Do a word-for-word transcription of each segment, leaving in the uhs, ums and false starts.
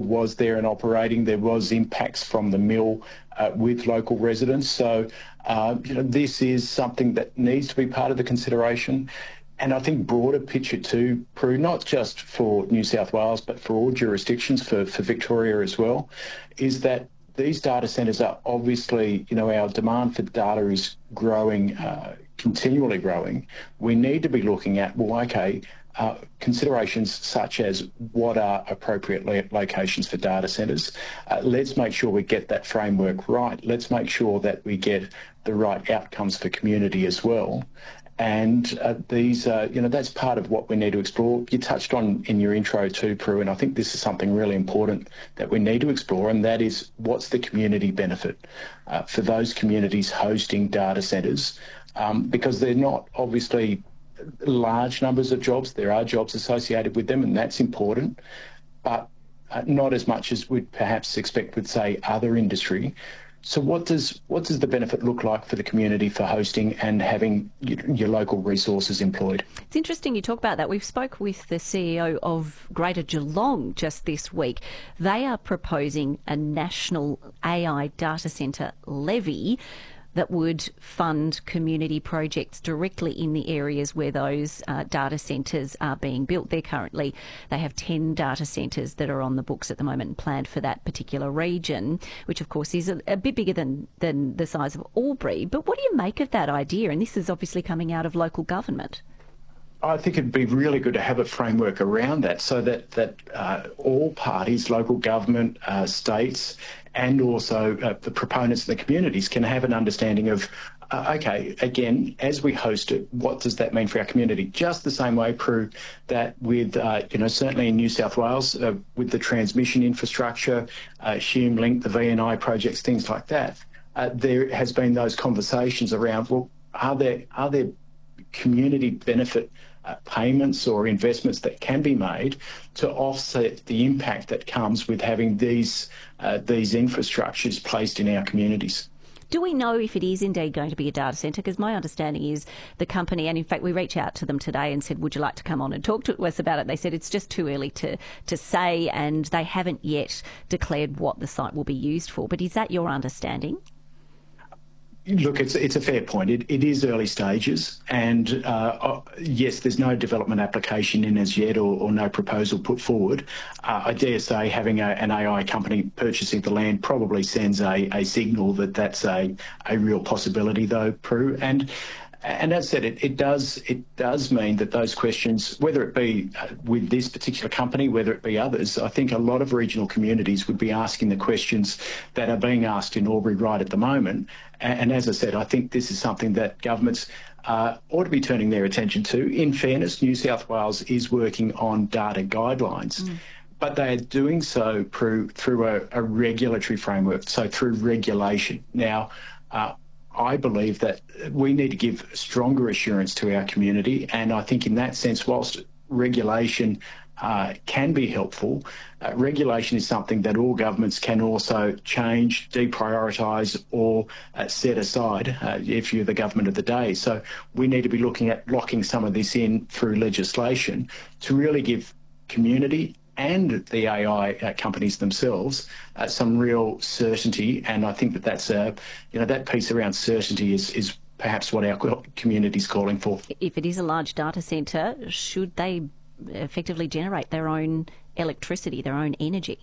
was there and operating. There was impacts from the mill uh, with local residents. So, uh, you know, this is something that needs to be part of the consideration. And I think broader picture too, Prue, not just for New South Wales, but for all jurisdictions, for, for Victoria as well, is that these data centres are obviously, you know, our demand for data is growing, uh, continually growing. We need to be looking at, well, okay, uh, considerations such as what are appropriate lo- locations for data centres. Uh, let's make sure we get that framework right. Let's make sure that we get the right outcomes for community as well. And uh, these, uh, you know, that's part of what we need to explore. You touched on in your intro too, Prue, and I think this is something really important that we need to explore, and that is what's the community benefit uh, for those communities hosting data centres, um, because they're not obviously large numbers of jobs. There are jobs associated with them, and that's important, but uh, not as much as we'd perhaps expect with, say, other industry. So what does what does the benefit look like for the community for hosting and having your, your local resources employed? It's interesting you talk about that. We've spoke with the C E O of Greater Geelong just this week. They are proposing a national A I data centre levy that would fund community projects directly in the areas where those uh, data centres are being built. They're currently, they have ten data centres that are on the books at the moment and planned for that particular region, which of course is a, a bit bigger than, than the size of Albury. But what do you make of that idea? And this is obviously coming out of local government. I think it'd be really good to have a framework around that so that, that uh, all parties, local government, uh, states, and also uh, the proponents and the communities can have an understanding of, uh, okay, again, as we host it, what does that mean for our community? Just the same way, Prue, that with, uh, you know, certainly in New South Wales, uh, with the transmission infrastructure, uh, Hume Link, the V and I projects, things like that, uh, there has been those conversations around, well, are there, are there community benefit Uh, payments or investments that can be made to offset the impact that comes with having these uh, these infrastructures placed in our communities. Do we know if it is indeed going to be a data centre? Because my understanding is the company, and in fact we reached out to them today and said, would you like to come on and talk to us about it? They said it's just too early to, to say, and they haven't yet declared what the site will be used for. But is that your understanding? Look, it's it's a fair point. It, it is early stages, and uh, yes, there's no development application in as yet, or, or no proposal put forward. Uh, I dare say having a, an A I company purchasing the land probably sends a, a signal that that's a, a real possibility, though, Prue. And and as said, it, it does it does mean that those questions, whether it be with this particular company, whether it be others, I think a lot of regional communities would be asking the questions that are being asked in Albury right at the moment. And, and as I said, I think this is something that governments uh, ought to be turning their attention to. In fairness, New South Wales is working on data guidelines. Mm. But they are doing so through, through a, a regulatory framework, so through regulation. Now, uh, I believe that we need to give stronger assurance to our community, and I think in that sense, whilst regulation uh, can be helpful, uh, regulation is something that all governments can also change, deprioritise or uh, set aside uh, if you're the government of the day. So we need to be looking at locking some of this in through legislation to really give community and the A I uh, companies themselves uh, some real certainty, and I think that that's uh, you know that piece around certainty is is perhaps what our community is calling for. If it is a large data centre, should they effectively generate their own electricity, their own energy?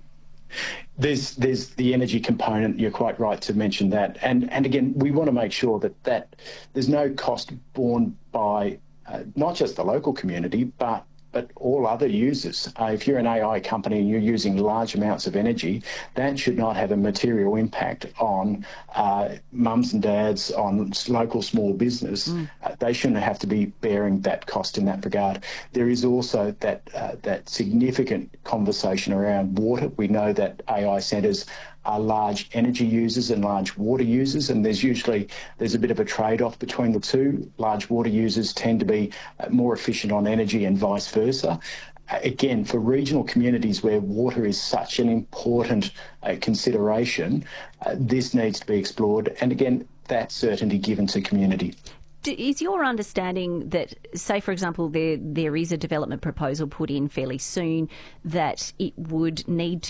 There's there's the energy component. You're quite right to mention that, and and again, we want to make sure that that there's no cost borne by uh, not just the local community, but but all other users. Uh, if you're an A I company and you're using large amounts of energy, that should not have a material impact on uh, mums and dads, on local small business. Mm. Uh, they shouldn't have to be bearing that cost in that regard. There is also that uh, that significant conversation around water. We know that A I centres are large energy users and large water users, and there's usually there's a bit of a trade-off between the two. Large water users tend to be uh, more efficient on energy and vice versa. Uh, again, for regional communities where water is such an important uh, consideration, uh, this needs to be explored, and again, that certainty given to community. Is your understanding that, say, for example, there there is a development proposal put in fairly soon that it would need